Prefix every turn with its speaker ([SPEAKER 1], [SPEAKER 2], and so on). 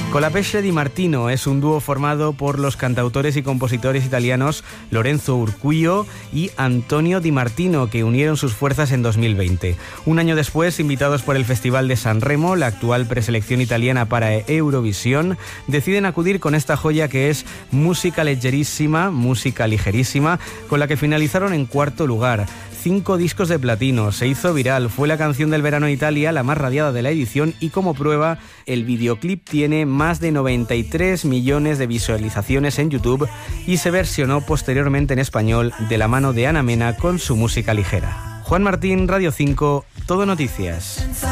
[SPEAKER 1] Colapesce Di Martino es un dúo formado por los cantautores y compositores italianos Lorenzo Urquio y Antonio Di Martino, que unieron sus fuerzas en 2020. Un año después, invitados por el Festival de Sanremo, la actual preselección italiana para Eurovisión, deciden acudir con esta joya que es música ligerísima, con la que finalizaron en cuarto lugar. 5 discos de platino, se hizo viral, fue la canción del verano en Italia, la más radiada de la edición, y como prueba, el videoclip tiene más de 93 millones de visualizaciones en YouTube y se versionó posteriormente en español de la mano de Ana Mena con su música ligera. Juan Martín, Radio 5, Todo Noticias.